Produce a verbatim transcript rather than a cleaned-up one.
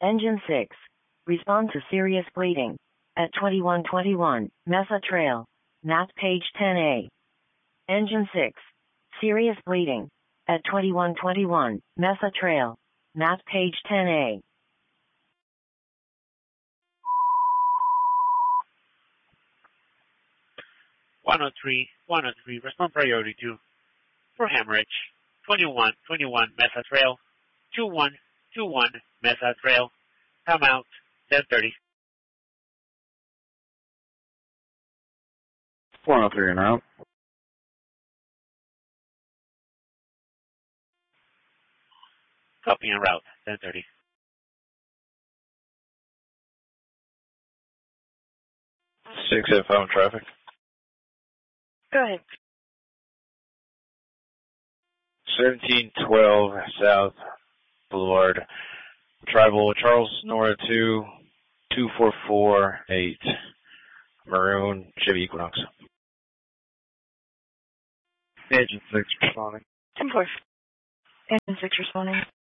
Engine six. Respond to serious bleeding. At twenty-one twenty-one, Mesa Trail. N A T page ten A. Engine six. Serious bleeding. At twenty-one twenty-one, Mesa Trail. N A T page ten A. one oh three, one oh three, respond priority two. For hemorrhage. twenty-one twenty-one, Mesa Trail. two one two one, Mesa Trail. Come out, ten thirty. one oh three en route. Copy en route, ten thirty. six F O traffic. Go ahead. seventeen twelve South Boulevard. Tribal Charles Nora two, two four four eight. Maroon Chevy Equinox. Engine six responding. ten four. Engine six responding.